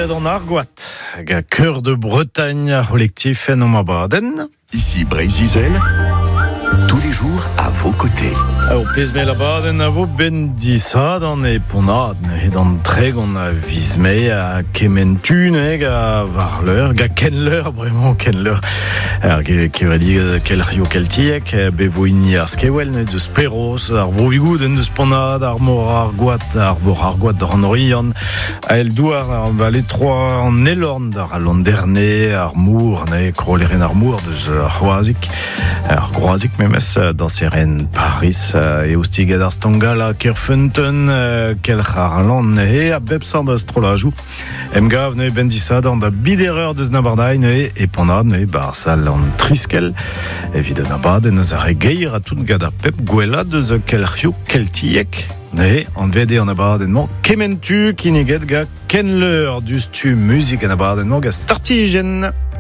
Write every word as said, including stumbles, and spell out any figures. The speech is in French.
Red en Argoat, ga Cœur de Bretagne, collectif en Baden. Ici Brésil, tous les jours à vos côtés. Au Pesmel a Baden a vo ben disad an e ponad, et dans treg on a visme a kementun eg a varleur, ga kenleur, vraiment kenleur. Alors, qui aurait dit quel rio keltiek, bevo inni ar skewel, ne de speros, ar vo vigouden de sponad, ar mor ar goat, ar vor ar goat d'ar norion, a el douar ar valet trois en elorn d'ar londerne, ar mour, ne kroleren ar mour deus ar c'hoazik, ar groazik memes dans seren Paris, e oustigad ar stanga la kerfenten, kel c'harlan e a bepsan d'astrolajou. Em gav ne ben disad an da bidereur deus nabardai ne e ponad ne barsal an triskel. Evide nabad en eus ar geir a tout gada pep gwella deus kel rio keltiek. Ne, an vede an abadenman kementu kineget ga kenleur dus tu musique an abadenman ga startigen.